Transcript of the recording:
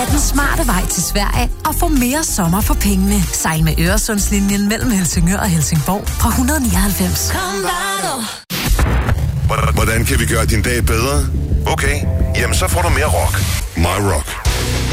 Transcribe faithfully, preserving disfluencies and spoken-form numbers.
er den smarte vej til Sverige og få mere sommer for pengene. Sejl med Øresundslinjen mellem Helsingør og Helsingborg fra et hundrede nioghalvfems. Hvordan kan vi gøre din dag bedre? Okay, jamen så får du mere rock. My Rock.